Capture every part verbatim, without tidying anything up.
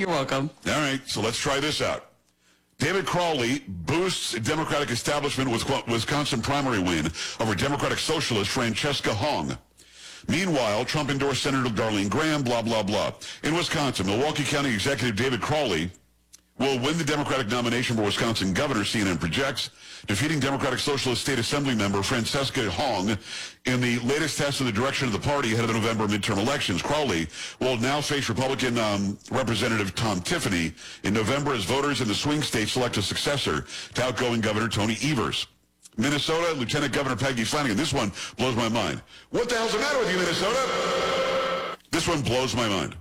You're welcome. All right, so let's try this out. David Crowley boosts Democratic establishment with Wisconsin primary win over Democratic Socialist Francesca Hong. Meanwhile, Trump endorsed Senator Darlene Graham, blah, blah, blah. In Wisconsin, Milwaukee County Executive David Crowley will win the Democratic nomination for Wisconsin governor, C N N projects, defeating Democratic Socialist State Assembly member Francesca Hong in the latest test of the direction of the party ahead of the November midterm elections. Crowley will now face Republican um, Representative Tom Tiffany in November as voters in the swing state select a successor to outgoing Governor Tony Evers. Minnesota, Lieutenant Governor Peggy Flanagan. This one blows my mind. What the hell's the matter with you, Minnesota? This one blows my mind.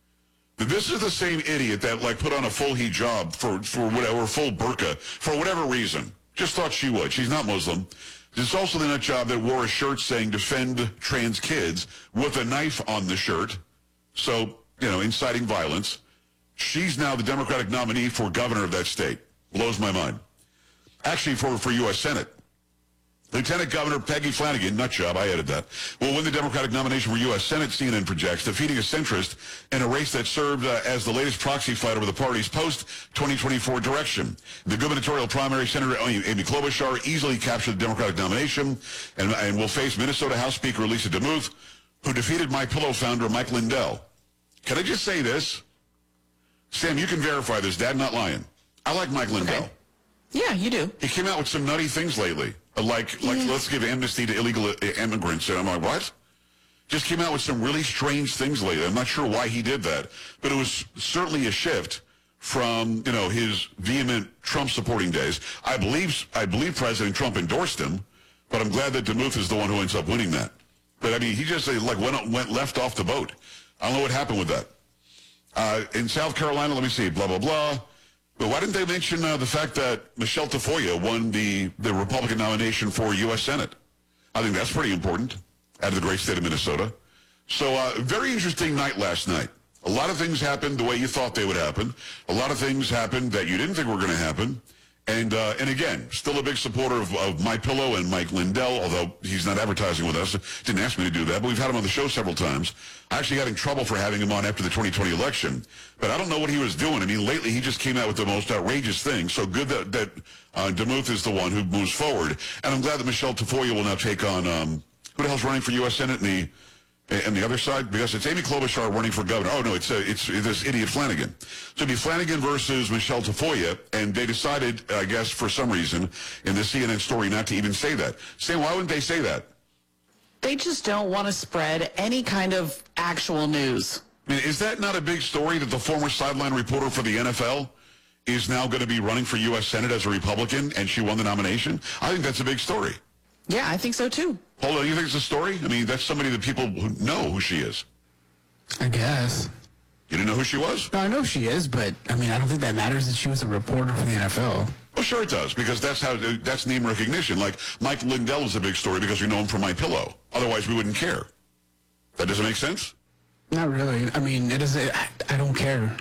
This is the same idiot that like put on a full hijab for, for whatever, full burqa, for whatever reason. Just thought she would. She's not Muslim. There's also the nut job that wore a shirt saying defend trans kids with a knife on the shirt. So, you know, inciting violence. She's now the Democratic nominee for governor of that state. Blows my mind. Actually, for, for U S Senate. Lieutenant Governor Peggy Flanagan, nut job, I added that, will win the Democratic nomination for U S Senate, C N N projects, defeating a centrist in a race that served uh, as the latest proxy fight over the party's post twenty twenty-four direction. The gubernatorial primary, Senator Amy Klobuchar easily captured the Democratic nomination and, and will face Minnesota House Speaker Lisa DeMuth, who defeated My Pillow founder Mike Lindell. Can I just say this? Sam, you can verify this. Dad, not lying. I like Mike Lindell. Okay. Yeah, you do. He came out with some nutty things lately. Like, like yeah. let's give amnesty to illegal immigrants. And I'm like, what? Just came out with some really strange things lately. I'm not sure why he did that. But it was certainly a shift from, you know, his vehement Trump-supporting days. I believe I believe President Trump endorsed him, but I'm glad that DeMuth is the one who ends up winning that. But, I mean, he just, like, went, went left off the boat. I don't know what happened with that. Uh, in South Carolina, let me see, blah, blah, blah. But why didn't they mention uh, the fact that Michelle Tafoya won the, the Republican nomination for U S Senate? I think that's pretty important out of the great state of Minnesota. So uh, very interesting night last night. A lot of things happened the way you thought they would happen. A lot of things happened that you didn't think were going to happen. And uh, and again, still a big supporter of, of My Pillow and Mike Lindell, although he's not advertising with us. Didn't ask me to do that, but we've had him on the show several times. I actually got in trouble for having him on after the twenty twenty election, but I don't know what he was doing. I mean, lately he just came out with the most outrageous things. So good that, that uh, DeMuth is the one who moves forward. And I'm glad that Michelle Tafoya will now take on, um, who the hell's running for U S Senate in the... And the other side, because it's Amy Klobuchar running for governor. Oh, no, it's uh, it's this idiot Flanagan. So it'd be Flanagan versus Michelle Tafoya, and they decided, I guess, for some reason, in the C N N story not to even say that. Sam, why wouldn't they say that? They just don't want to spread any kind of actual news. I mean, is that not a big story that the former sideline reporter for the N F L is now going to be running for U S Senate as a Republican, and she won the nomination? I think that's a big story. Yeah, I think so, too. Hold on, you think it's a story? I mean, that's somebody that people who know who she is. I guess. You didn't know who she was? No, I know she is, but, I mean, I don't think that matters that she was a reporter for the N F L. Well, sure it does, because that's how that's name recognition. Like, Mike Lindell is a big story because we know him from My Pillow. Otherwise, we wouldn't care. That doesn't make sense? Not really. I mean, it is. I, I don't care.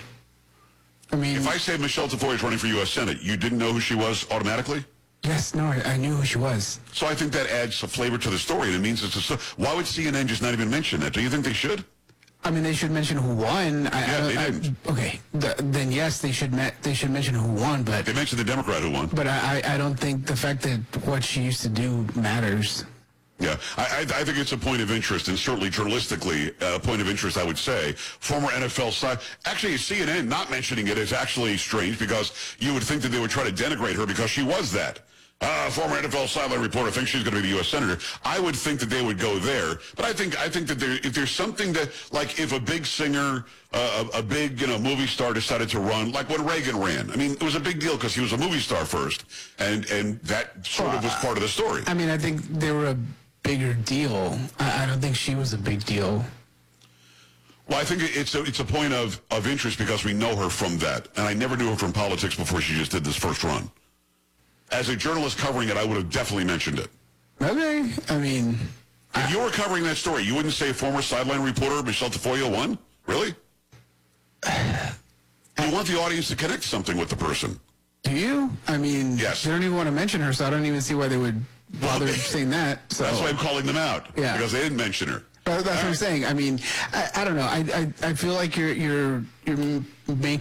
I mean... If I say Michelle Tafoya is running for U S Senate, you didn't know who she was automatically? Yes, no, I, I knew who she was. So I think that adds a flavor to the story, and it means it's a... Why would C N N just not even mention that? Do you think they should? I mean, they should mention who won. I, yeah, I, they I, didn't. Okay, the, then yes, they should me- they should mention who won, but... They mentioned the Democrat who won. But I, I don't think the fact that what she used to do matters. Yeah, I, I, I think it's a point of interest, and certainly journalistically, a uh, point of interest, I would say. Former N F L side... Actually, C N N not mentioning it is actually strange, because you would think that they would try to denigrate her because she was that. Uh, former N F L sideline reporter thinks she's going to be the U S Senator. I would think that they would go there, but I think I think that there, if there's something that, like, if a big singer, uh, a, a big you know movie star decided to run, like when Reagan ran. I mean, it was a big deal because he was a movie star first, and and that sort well, of was part of the story. I mean, I think they were a bigger deal. I, I don't think she was a big deal. Well, I think it's a, it's a point of, of interest because we know her from that, and I never knew her from politics before she just did this first run. As a journalist covering it, I would have definitely mentioned it. Okay, I mean... If I, you were covering that story, you wouldn't say former sideline reporter Michelle Tafoya won? Really? You want the audience to connect something with the person. Do you? I mean, yes. They don't even want to mention her, so I don't even see why they would bother well, saying that. So. That's why I'm calling them out. Yeah. Because they didn't mention her. But that's All what right. I'm saying. I mean, I, I don't know. I, I I feel like you're you're you're making